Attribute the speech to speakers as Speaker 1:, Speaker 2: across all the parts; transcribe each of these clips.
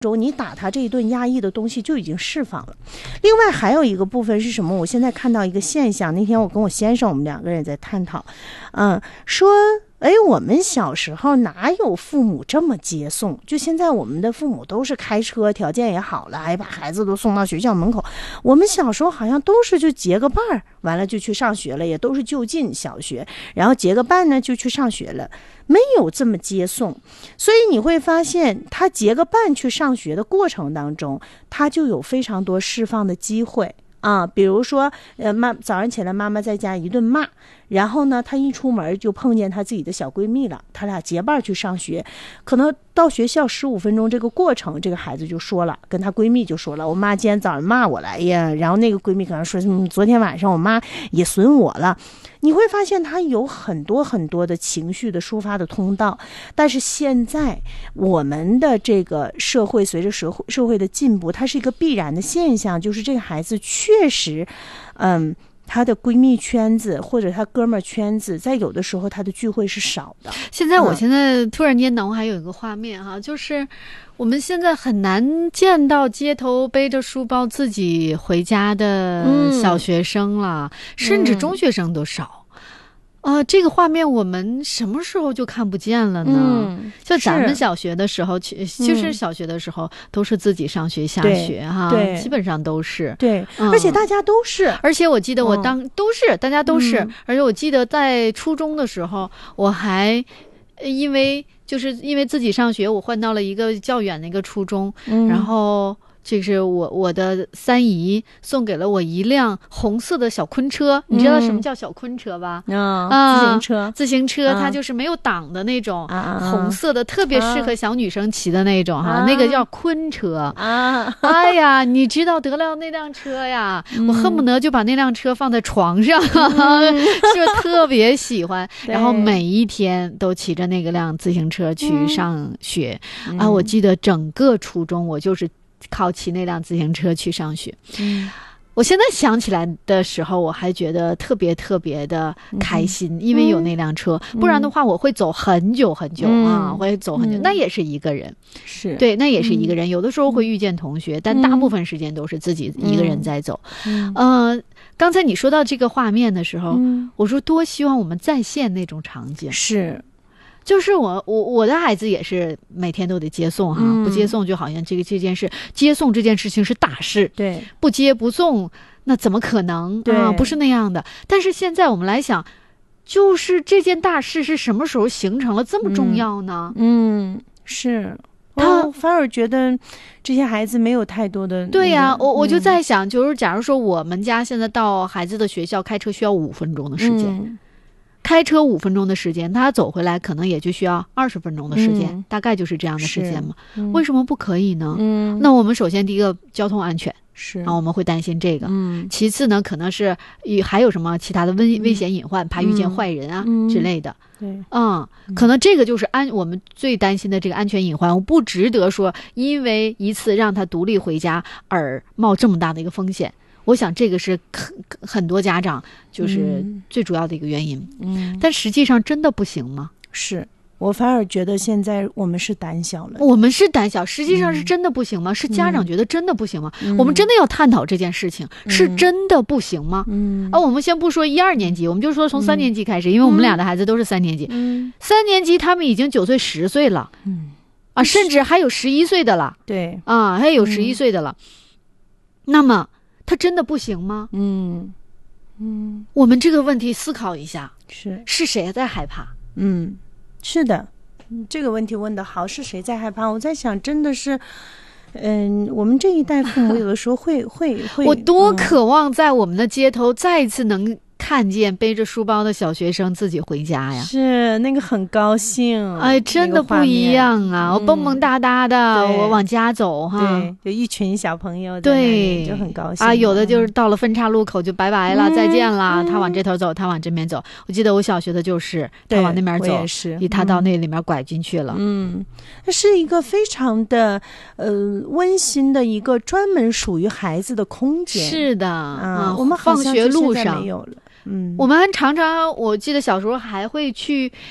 Speaker 1: 中，你打他这一顿压抑的东西就已经释放了。另外还有一个部分是什么？我现在看到一个现象，那天我跟我先生我们2个人在探讨，说我们小时候哪有父母这么接送？就现在我们的父母都是开车，条件也好了，还把孩子都送到学校门口。我们小时候好像都是就结个伴儿，完了就去上学了，也都是就近小学，然后结个伴呢就去上学了，没有这么接送。所以你会发现，他结个伴去上学的过程当中，他就有非常多释放的机会。比如说，早上起来妈妈在家一顿骂，然后呢，她一出门就碰见她自己的小闺蜜了，她俩结伴去上学，可能到学校15分钟这个过程，这个孩子就说了，跟她闺蜜就说了，我妈今天早上骂我了，哎呀，然后那个闺蜜可能说，昨天晚上我妈也损我了。你会发现她有很多很多的情绪的抒发的通道，但是现在我们的这个社会随着社会的进步，它是一个必然的现象，就是这个孩子确实，她的闺蜜圈子或者她哥们儿圈子，在有的时候她的聚会是少的。
Speaker 2: 我现在突然间脑海有一个画面哈，就是我们现在很难见到街头背着书包自己回家的小学生了，甚至中学生都少。这个画面我们什么时候就看不见了呢？就咱们小学的时候，就是小学的时候都是自己上学下学哈，基本上都是。
Speaker 1: 对，而且大家都是。
Speaker 2: 而且我记得大家都是。而且我记得在初中的时候，我还因为自己上学，我换到了一个较远的一个初中，然后这是我的三姨送给了我一辆红色的小昆车。你知道什么叫小昆车吧？自行车它就是没有挡的那种，红色的，特别适合小女生骑的那种那个叫昆车哎呀，你知道得了那辆车呀，我恨不得就把那辆车放在床上就特别喜欢，然后每一天都骑着那个辆自行车去上学我记得整个初中我就是靠骑那辆自行车去上学。我现在想起来的时候，我还觉得特别特别的开心，因为有那辆车，不然的话我会走很久很久会走很久，那也是一个人，
Speaker 1: 是
Speaker 2: 对，那也是一个人，有的时候会遇见同学，但大部分时间都是自己一个人在走。刚才你说到这个画面的时候，我说多希望我们再现那种场景。
Speaker 1: 是。
Speaker 2: 就是我的孩子也是每天都得接送哈，不接送就好像这件事，接送这件事情是大事，
Speaker 1: 对，
Speaker 2: 不接不送那怎么可能？
Speaker 1: 对
Speaker 2: 不是那样的。但是现在我们来想，就是这件大事是什么时候形成了这么重要呢？
Speaker 1: 是。他反而觉得这些孩子没有太多的
Speaker 2: 对呀，我就在想，就是假如说我们家现在到孩子的学校开车需要5分钟的时间。开车5分钟的时间，他走回来可能也就需要20分钟的时间，大概就是这样的时间嘛。为什么不可以呢？那我们首先第一个交通安全是我们会担心这个。其次呢，可能是还有什么其他的危险隐患，怕遇见坏人之类的。
Speaker 1: 对，
Speaker 2: 可能这个就是我们最担心的这个安全隐患，我不值得说因为一次让他独立回家而冒这么大的一个风险。我想这个是很多家长就是最主要的一个原因。但实际上真的不行吗？
Speaker 1: 是，我反而觉得现在我们是胆小了。
Speaker 2: 我们是胆小，实际上是真的不行吗？是家长觉得真的不行吗？我们真的要探讨这件事情，是真的不行吗？我们先不说1、2年级，我们就说从3年级开始，因为我们俩的孩子都是3年级。3年级他们已经9岁、10岁了。甚至还有11岁的了。
Speaker 1: 对
Speaker 2: 还有11岁的了。那么他真的不行吗？我们这个问题思考一下，是谁在害怕？
Speaker 1: 是的，这个问题问得好，是谁在害怕？我在想，真的是，我们这一代父母有的时候会，
Speaker 2: 我多渴望在我们的街头再一次能看见背着书包的小学生自己回家呀，
Speaker 1: 是那个很高兴，
Speaker 2: 真的不一样啊！我蹦蹦哒哒的，我往家走哈，
Speaker 1: 对，就一群小朋友在那里，就很高兴
Speaker 2: 有的就是到了分岔路口就拜拜了，再见了，他往这头走，他往这边走。我记得我小学的就是他往那边走，他到那里面拐进去了。
Speaker 1: 它是一个非常的温馨的一个专门属于孩子的空间。
Speaker 2: 是的，
Speaker 1: 我们好像
Speaker 2: 放学路上
Speaker 1: 没有了。
Speaker 2: 我们常常，我记得小时候还会去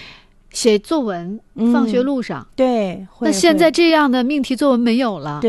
Speaker 2: 写作文，放学路上。
Speaker 1: 对，
Speaker 2: 那现在这样的命题作文没有了。